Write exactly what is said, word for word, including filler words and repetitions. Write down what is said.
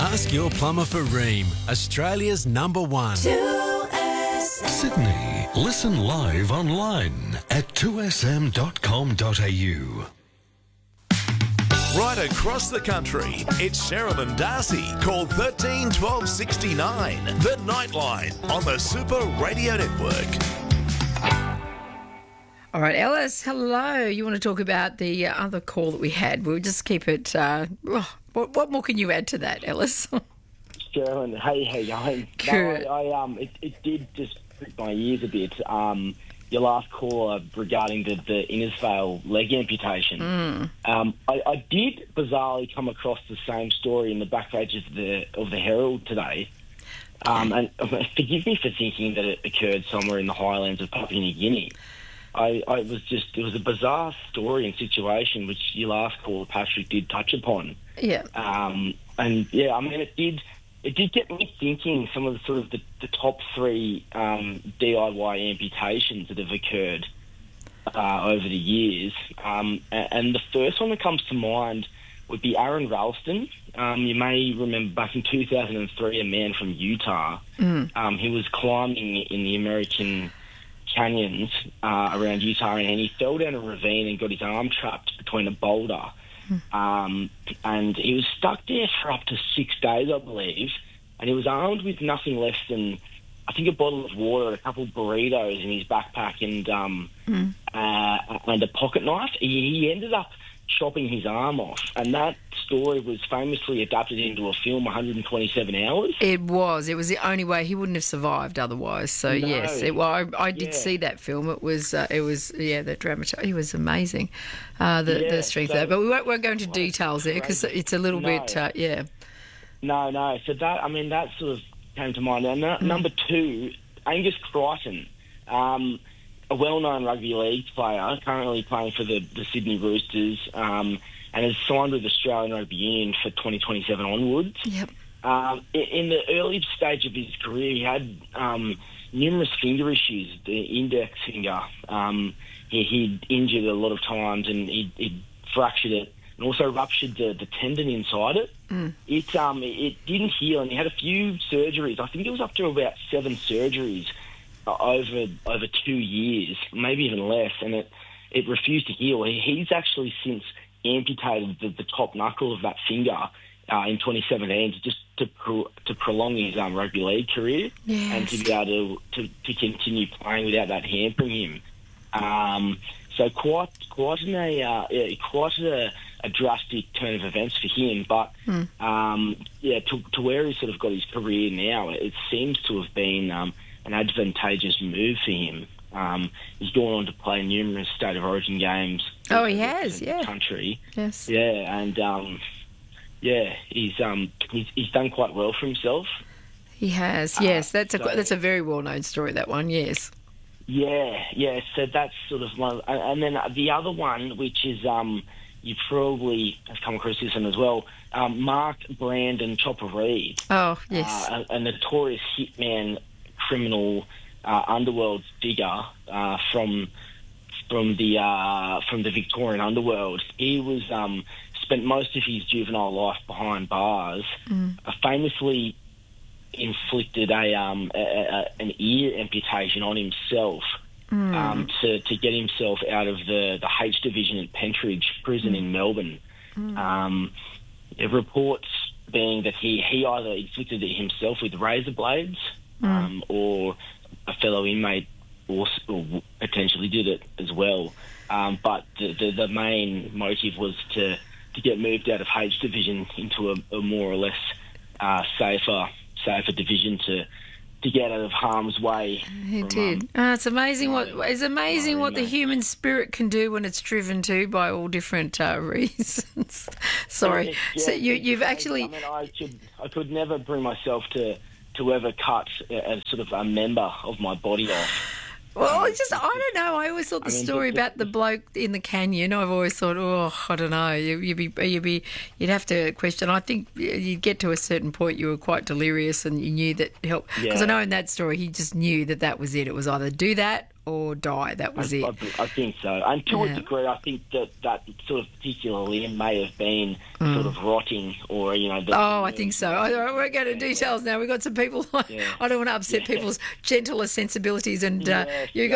Ask your plumber for Ream, Australia's number one. Sydney. Listen live online at two s m dot com dot a u. Right across the country, it's Cheryl and Darcy. Call thirteen twelve sixty-nine. The Nightline on the Super Radio Network. All right, Ellis, hello. You want to talk about the uh, other call that we had? We'll just keep it... Uh, oh, what, what more can you add to that, Ellis? Sharon, hey, how you going? Good. No, I, I, um, it, it did just prick my ears a bit. Um, your last caller regarding the, the Innisfail leg amputation. Mm. Um, I, I did bizarrely come across the same story in the back pages of the of the Herald today. Um, and uh, forgive me for thinking that it occurred somewhere in the highlands of Papua New Guinea. I, I was just, it was a bizarre story and situation which your last caller, Patrick, did touch upon. Yeah. Um, and yeah, I mean, it did, it did get me thinking some of the sort of the, the top three um, D I Y amputations that have occurred uh, over the years. Um, and, and the first one that comes to mind would be Aaron Ralston. Um, you may remember back in two thousand three, a man from Utah. Mm. Um, he was climbing in the American canyons uh, around Utah, and he fell down a ravine and got his arm trapped between a boulder. Mm. Um, and he was stuck there for up to six days, I believe, and he was armed with nothing less than, I think, a bottle of water, a couple of burritos in his backpack, and um, mm. uh, and a pocket knife. He, he ended up chopping his arm off, and that story was famously adapted into a film, one hundred twenty-seven hours. It was. It was the only way. He wouldn't have survived otherwise. So, no. yes. It, well, I, I did yeah. see that film. It was, uh, it was, yeah, the dramatic. It was amazing, uh, the, yeah, the strength so, of that. But we won't, won't go into details there because it's a little no. bit, uh, yeah. No, no. So that, I mean, that sort of came to mind. And mm. number two, Angus Crichton, um, a well-known rugby league player, currently playing for the, the Sydney Roosters, um, and has signed with Australian Rugby Union for twenty twenty-seven onwards. Yep. Um, in the early stage of his career, he had um, numerous finger issues, the index finger. Um, he, he'd injured a lot of times, and he'd, he'd fractured it, and also ruptured the, the tendon inside it. Mm. It, um, it didn't heal, and he had a few surgeries. I think it was up to about seven surgeries over over two years, maybe even less, and it, it refused to heal. He's actually since amputated the, the top knuckle of that finger uh, in twenty seventeen to just to pro- to prolong his um, rugby league career. Yes. And to be able to, to, to continue playing without that hampering him. Um, so quite quite an, a uh, yeah, quite a, a drastic turn of events for him. But mm. um, yeah, to, to where he's sort of got his career now, it seems to have been um, an advantageous move for him. Um, he's gone on to play numerous State of Origin games. Oh, he has, yeah. Country, yes, yeah, and um, yeah, he's um, he's he's done quite well for himself. He has, yes. Uh, that's a so, that's a very well known story. That one, yes. Yeah, yeah. So that's sort of one, and then the other one, which is um, you probably have come across this one as well. Um, Mark Brandon Chopper Reed. Oh, yes, uh, a, a notorious hitman, criminal. Uh, underworld figure uh, from from the uh, from the Victorian underworld. He was um, spent most of his juvenile life behind bars. Mm. Uh, famously inflicted a, um, a, a an ear amputation on himself mm. um, to to get himself out of the, the H division at Pentridge prison mm. in Melbourne. Mm. Um, there are reports being that he he either inflicted it himself with razor blades mm. um, or a fellow inmate also potentially did it as well. Um, but the, the, the main motive was to, to get moved out of H division into a, a more or less uh, safer safer division to to get out of harm's way. He from, did. Um, oh, it's amazing what it's amazing what the inmate. human spirit can do when it's driven to by all different uh, reasons. Sorry. Yeah, so you, you've actually. I mean, I could I could never bring myself to. to ever cut a, a sort of a member of my body off. Well, I just, I don't know. I always thought the I mean, story the, the, about the bloke in the canyon, I've always thought, oh, I don't know. You, you'd be, you'd be, you'd have to question. I think you'd get to a certain point, you were quite delirious and you knew that help. Because yeah. I know in that story, he just knew that that was it. It was either do that or die. That was I, it. I, I think so. And to Yeah. a degree, I think that that sort of particular limb may have been sort of rotting or, you know... The, Oh, I think so. I, I won't go to details now. We've got some people... Yeah. I don't want to upset Yeah. people's gentler sensibilities and uh, Yes, you got